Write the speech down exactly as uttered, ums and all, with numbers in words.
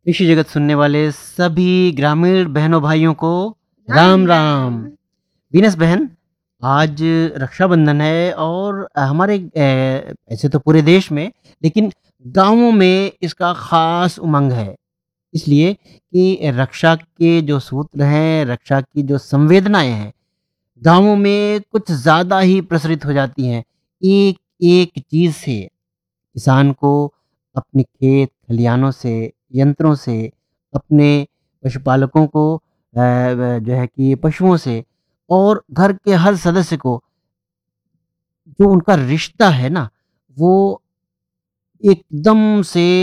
कृषि जगत सुनने वाले सभी ग्रामीण बहनों भाइयों को राम राम राम। राम। वीनस बहन, आज रक्षाबंधन है और हमारे अ, ऐसे तो पूरे देश में, लेकिन गांवों में इसका खास उमंग है। इसलिए कि रक्षा के जो सूत्र हैं, रक्षा की जो संवेदनाएं हैं, गांवों में कुछ ज़्यादा ही प्रसरित हो जाती हैं। एक एक चीज़ से किसान को अपने खेत खलिहानों से, यंत्रों से, अपने पशुपालकों को अ, व जो है कि पशुओं से और घर के हर सदस्य को जो उनका रिश्ता है ना, वो एकदम से